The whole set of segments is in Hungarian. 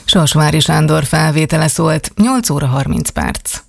Sasvári Sándor felvétele szólt, 8 óra 30 perc.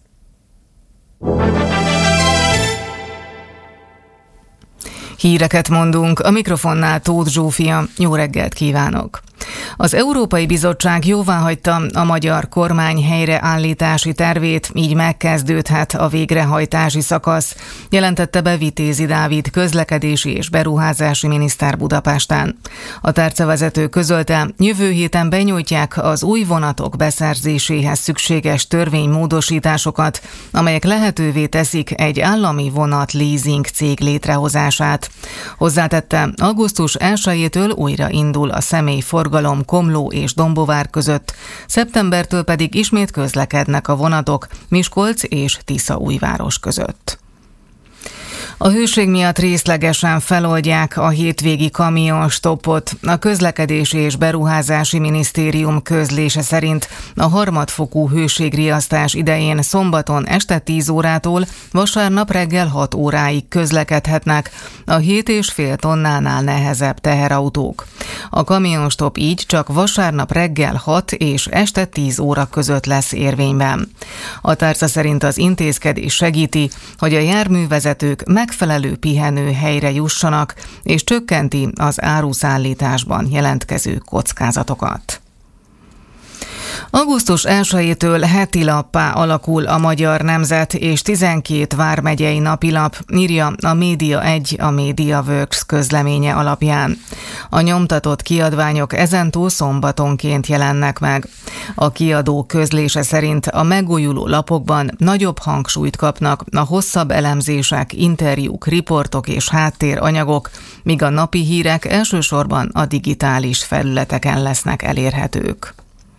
Híreket mondunk, a mikrofonnál Tóth Zsófia, jó reggelt kívánok! Az Európai Bizottság jóváhagyta a magyar kormány helyreállítási tervét, így megkezdődhet a végrehajtási szakasz, jelentette be Vitézi Dávid közlekedési és beruházási miniszter Budapesten. A tárcavezető közölte, jövő héten benyújtják az új vonatok beszerzéséhez szükséges törvénymódosításokat, amelyek lehetővé teszik egy állami vonat leasing cég létrehozását. Hozzátette, augusztus 1-től újra indul a személyforgalom Komló és Dombovár között, szeptembertől pedig ismét közlekednek a vonatok Miskolc és Tiszaújváros között. A hőség miatt részlegesen feloldják a hétvégi kamionstoppot. A Közlekedési és Beruházási Minisztérium közlése szerint a harmadfokú hőségriasztás idején szombaton este 10 órától vasárnap reggel 6 óráig közlekedhetnek a 7,5 tonnánál nehezebb teherautók. A kamionstopp így csak vasárnap reggel 6 és este 10 óra között lesz érvényben. A tárca szerint az intézkedés segíti, hogy a járművezetők megfelelő pihenőhelyre jussanak, és csökkenti az áruszállításban jelentkező kockázatokat. Augusztus 1-től heti lappá alakul a Magyar Nemzet és 12 vármegyei napilap, írja a Média 1 a MediaWorks közleménye alapján. A nyomtatott kiadványok ezentúl szombatonként jelennek meg. A kiadó közlése szerint a megújuló lapokban nagyobb hangsúlyt kapnak a hosszabb elemzések, interjúk, riportok és háttéranyagok, míg a napi hírek elsősorban a digitális felületeken lesznek elérhetők.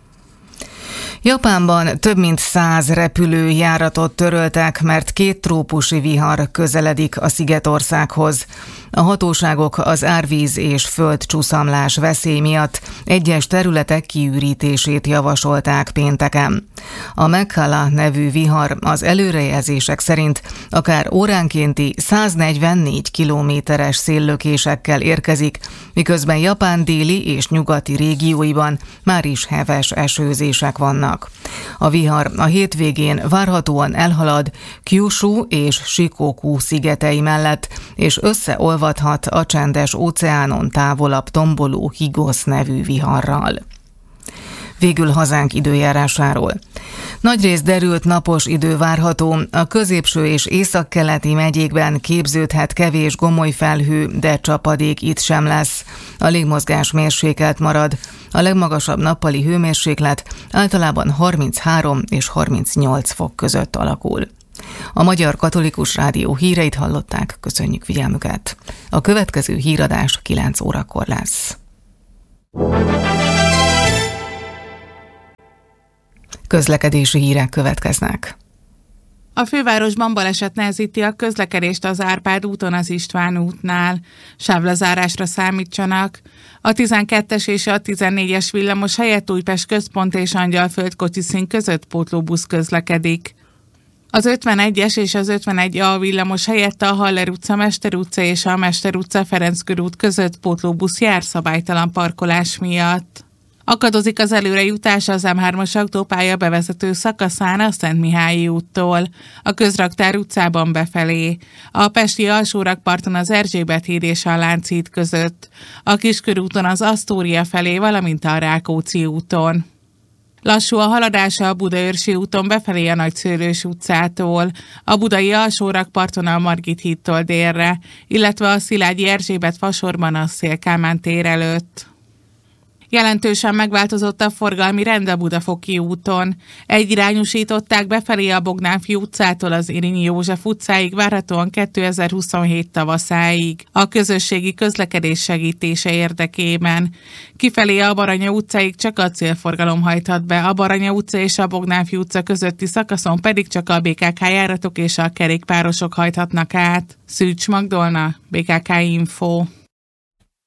Japánban több mint 100 repülőjáratot töröltek, mert 2 trópusi vihar közeledik a szigetországhoz. A hatóságok az árvíz és földcsúszamlás veszély miatt egyes területek kiürítését javasolták pénteken. A Mekhala nevű vihar az előrejelzések szerint akár óránkénti 144 kilométeres széllökésekkel érkezik, miközben Japán déli és nyugati régióiban már is heves esőzések vannak. A vihar a hétvégén várhatóan elhalad Kyushu és Shikoku szigetei mellett, és összeolvadhat a Csendes-óceánon távolabb tomboló Higosz nevű viharral. Végül hazánk időjárásáról. Nagyrészt derült napos idő várható, a középső és északkeleti megyékben képződhet kevés gomoly felhő, de csapadék itt sem lesz. A légmozgás mérsékelt marad, a legmagasabb nappali hőmérséklet általában 33 és 38 fok között alakul. A Magyar Katolikus Rádió híreit hallották, köszönjük figyelmüket. A következő híradás 9 órakor lesz. Közlekedési hírek következnek. A fővárosban baleset nehezíti a közlekedést az Árpád úton az István útnál. Sávlezárásra számítsanak. A 12-es és a 14-es villamos helyett Újpest központ és Angyalföld Kocsiszín között pótlóbusz közlekedik. Az 51-es és az 51A villamos helyett a Haller utca, Mester utca és a Mester utca Ferenc körút között pótlóbusz jár szabálytalan parkolás miatt. Akadozik az előrejutás az M3-as autópálya bevezető szakaszán a Szentmihályi úttól, a Közraktár utcában befelé, a pesti alsórakparton az Erzsébet híd és a Lánchíd között, a Kiskörúton az Asztória felé, valamint a Rákóczi úton. Lassú a haladása a Budaörsi úton befelé a Nagyszőlős utcától, a budai alsórakparton a Margit hídtól délre, illetve a Szilágyi Erzsébet fasorban a Széll-Kálmán tér előtt. Jelentősen megváltozott a forgalmi rend a Budafoki úton. Egyirányosították befelé a Bogdánfi utcától az Irényi József utcáig, várhatóan 2027 tavaszáig, a közösségi közlekedés segítése érdekében. Kifelé a Baranya utcáig csak a célforgalom hajthat be, a Baranya utca és a Bogdánfi utca közötti szakaszon pedig csak a BKK járatok és a kerékpárosok hajthatnak át. Szűcs Magdolna, BKK Info.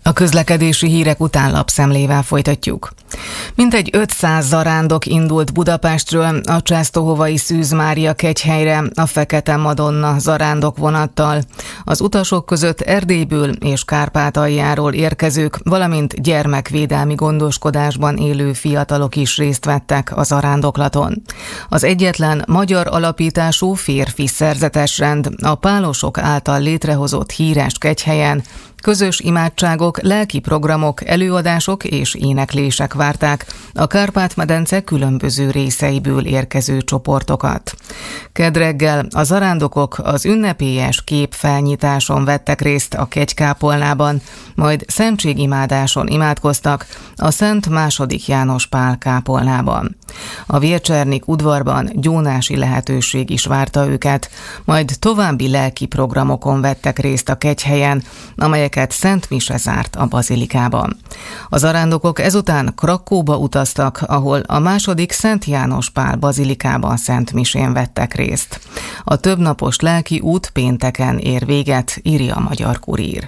A közlekedési hírek után lapszemlével folytatjuk. Mintegy 500 zarándok indult Budapestről a Császtóhovai Szűz Mária kegyhelyre a Fekete Madonna zarándok vonattal. Az utasok között Erdélyből és Kárpátaljáról érkezők, valamint gyermekvédelmi gondoskodásban élő fiatalok is részt vettek a zarándoklaton. Az egyetlen magyar alapítású férfi szerzetesrend a pálosok által létrehozott híres kegyhelyen közös imádságok, lelki programok, előadások és éneklések várták a Kárpát-medence különböző részeiből érkező csoportokat. Kedd reggel a zarándokok az ünnepélyes képfelnyitáson vettek részt a kegykápolnában, majd szentségimádáson imádkoztak a Szent II. János Pál kápolnában. A Vércsernik udvarban gyónási lehetőség is várta őket, majd további lelki programokon vettek részt a kegyhelyen, amelyeket Szent Mise zárt a bazilikában. A zarándokok ezután Krakkóba utaztak, ahol a II. Szent János Pál bazilikában Szent Misén vettek részt. A többnapos lelki út pénteken ér véget, írja a Magyar Kurír.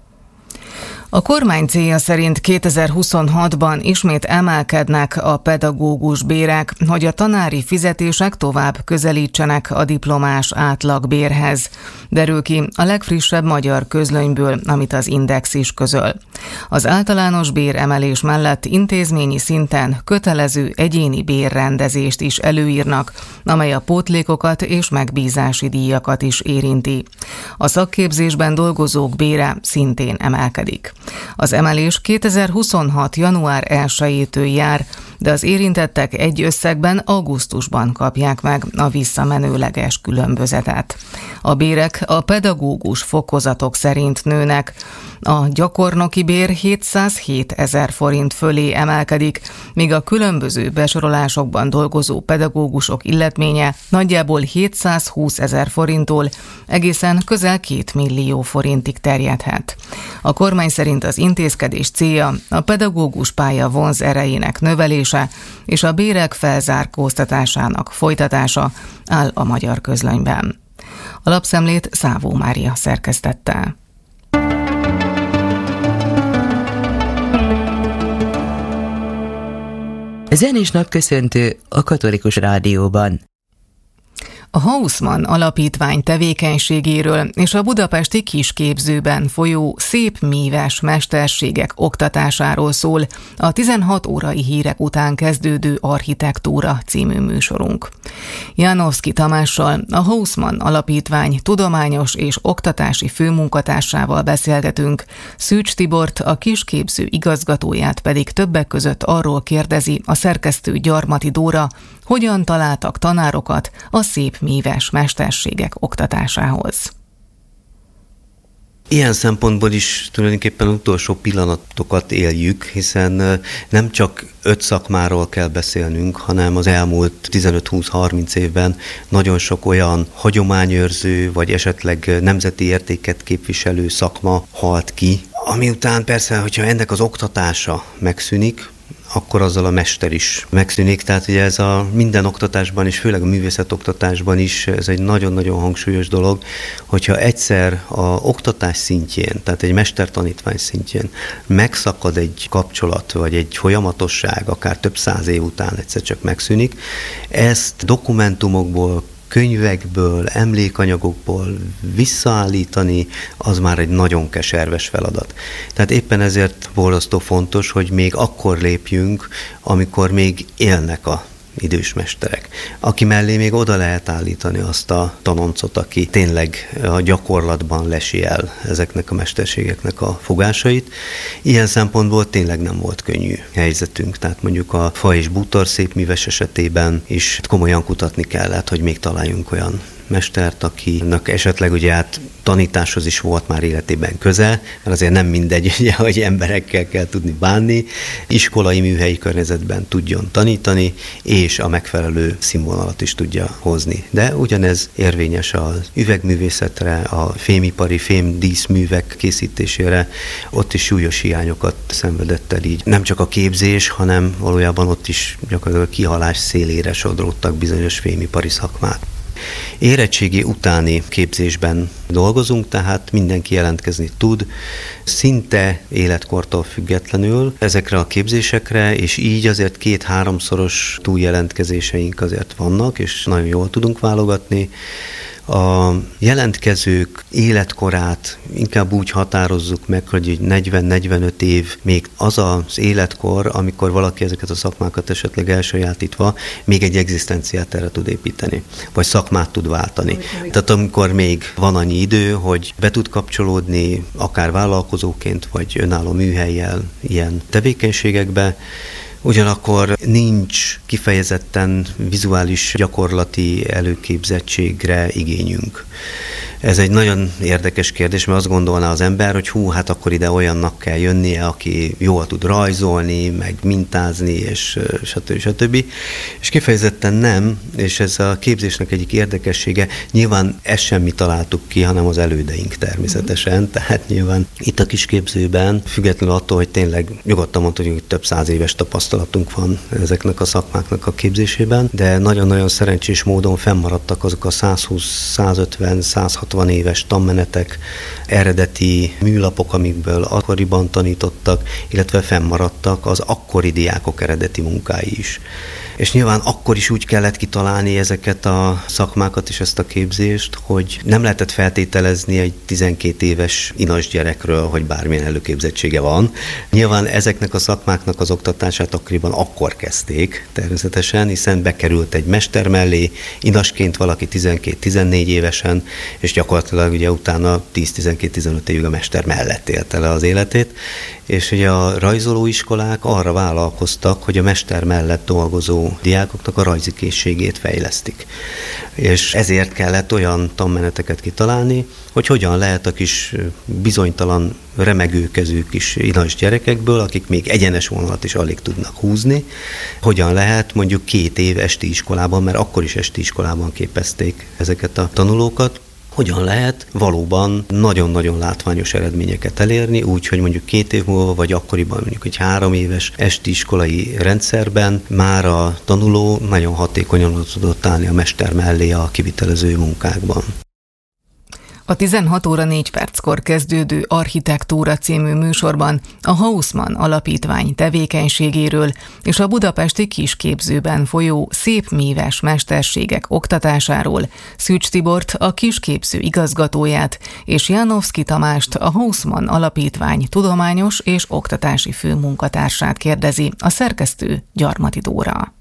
A kormány célja szerint 2026-ban ismét emelkednek a pedagógus bérek, hogy a tanári fizetések tovább közelítsenek a diplomás átlagbérhez. Derül ki a legfrissebb magyar közlönyből, amit az Index is közöl. Az általános béremelés mellett intézményi szinten kötelező egyéni bérrendezést is előírnak, amely a pótlékokat és megbízási díjakat is érinti. A szakképzésben dolgozók bére szintén emelkedik. Az emelés 2026. január 1-től jár, de az érintettek egy összegben augusztusban kapják meg a visszamenőleges különbözetet. A bérek a pedagógus fokozatok szerint nőnek. A gyakornoki bér 707 000 forint fölé emelkedik, míg a különböző besorolásokban dolgozó pedagógusok illetménye nagyjából 720 000 forinttól egészen közel 2 millió forintig terjedhet. A kormány szerint az intézkedés célja a pedagógus pálya vonzerejének növelése és a bérek felzárkóztatásának folytatása, áll a Magyar Közlönyben. A lapszemlét Szávó Mária szerkesztette. Zenés napköszöntő a Katolikus Rádióban. A Haussmann alapítvány tevékenységéről és a budapesti kisképzőben folyó szép míves mesterségek oktatásáról szól a 16 órai hírek után kezdődő Architektúra című műsorunk. Jánovszky Tamással, a Haussmann alapítvány tudományos és oktatási főmunkatársával beszélgetünk, Szűcs Tibort, a kisképző igazgatóját pedig többek között arról kérdezi a szerkesztő Gyarmati Dóra, hogyan találtak tanárokat a szép míves mesterségek oktatásához. Ilyen szempontból is tulajdonképpen utolsó pillanatokat éljük, hiszen nem csak 5 szakmáról kell beszélnünk, hanem az elmúlt 15-20-30 évben nagyon sok olyan hagyományőrző, vagy esetleg nemzeti értéket képviselő szakma halt ki, ami után persze, hogyha ennek az oktatása megszűnik, akkor azzal a mester is megszűnik. Tehát ugye ez a minden oktatásban is, főleg a művészetoktatásban is, ez egy nagyon-nagyon hangsúlyos dolog, hogyha egyszer a oktatás szintjén, tehát egy mestertanítvány szintjén megszakad egy kapcsolat, vagy egy folyamatosság, akár több 100 év után egyszer csak megszűnik, ezt dokumentumokból, könyvekből, emlékanyagokból visszaállítani, az már egy nagyon keserves feladat. Tehát éppen ezért borzasztó fontos, hogy még akkor lépjünk, amikor még élnek a idős mesterek, aki mellé még oda lehet állítani azt a tanoncot, aki tényleg a gyakorlatban lesi el ezeknek a mesterségeknek a fogásait. Ilyen szempontból tényleg nem volt könnyű helyzetünk, tehát mondjuk a fa és bútor szépműves esetében is komolyan kutatni kellett, hogy még találjunk olyan mestert, akinek esetleg ugye hát tanításhoz is volt már életében köze, mert azért nem mindegy, ugye, hogy emberekkel kell tudni bánni, iskolai műhelyi környezetben tudjon tanítani, és a megfelelő színvonalat is tudja hozni. De ugyanez érvényes az üvegművészetre, a fémipari, fémdíszművek készítésére, ott is súlyos hiányokat szenvedett el így. Nem csak a képzés, hanem valójában ott is gyakorlatilag kihalás szélére sodródtak bizonyos fémipari szakmák. Érettségi utáni képzésben dolgozunk, tehát mindenki jelentkezni tud, szinte életkortól függetlenül ezekre a képzésekre, és így azért 2-3-szoros túljelentkezéseink azért vannak, és nagyon jól tudunk válogatni. A jelentkezők életkorát inkább úgy határozzuk meg, hogy 40-45 év még az az életkor, amikor valaki ezeket a szakmákat esetleg elsajátítva még egy egzisztenciát erre tud építeni, vagy szakmát tud váltani. Tehát amikor még van annyi idő, hogy be tud kapcsolódni akár vállalkozóként, vagy önálló műhellyel ilyen tevékenységekbe, ugyanakkor nincs kifejezetten vizuális gyakorlati előképzettségre igényünk. Ez egy nagyon érdekes kérdés, mert azt gondolná az ember, hogy hát akkor ide olyannak kell jönnie, aki jól tud rajzolni, meg mintázni, és stb. És kifejezetten nem, és ez a képzésnek egyik érdekessége, nyilván ezt sem mi találtuk ki, hanem az elődeink természetesen, tehát nyilván itt a kisképzőben, függetlenül attól, hogy tényleg nyugodtan mondhatjuk, hogy több 100 éves tapasztalatunk van ezeknek a szakmáknak a képzésében, de nagyon-nagyon szerencsés módon fennmaradtak azok a 120, 150, 160 éves tanmenetek, eredeti műlapok, amikből akkoriban tanítottak, illetve fennmaradtak az akkori diákok eredeti munkái is. És nyilván akkor is úgy kellett kitalálni ezeket a szakmákat és ezt a képzést, hogy nem lehetett feltételezni egy 12 éves inas gyerekről, hogy bármilyen előképzettsége van. Nyilván ezeknek a szakmáknak az oktatását akkoriban akkor kezdték természetesen, hiszen bekerült egy mester mellé, inasként valaki 12-14 évesen, és gyakorlatilag ugye utána 10-12-15 évig a mester mellett élte le az életét. És ugye a rajzolóiskolák arra vállalkoztak, hogy a mester mellett dolgozó diákoknak a rajzi készségét fejlesztik. És ezért kellett olyan tanmeneteket kitalálni, hogy hogyan lehet a kis bizonytalan, remegőkező kis inas gyerekekből, akik még egyenes vonalat is alig tudnak húzni, hogyan lehet mondjuk 2 év esti iskolában, mert akkor is esti iskolában képezték ezeket a tanulókat, hogyan lehet valóban nagyon-nagyon látványos eredményeket elérni, úgy, hogy mondjuk 2 év múlva, vagy akkoriban mondjuk egy 3 éves esti iskolai rendszerben már a tanuló nagyon hatékonyan tudott állni a mester mellé a kivitelező munkákban. A 16 óra 4 perckor kezdődő Architektúra című műsorban a Haussmann Alapítvány tevékenységéről és a budapesti kisképzőben folyó szépmíves mesterségek oktatásáról Szűcs Tibort, a kisképző igazgatóját, és Janowski Tamást, a Haussmann Alapítvány tudományos és oktatási főmunkatársát kérdezi a szerkesztő Gyarmati Dóra.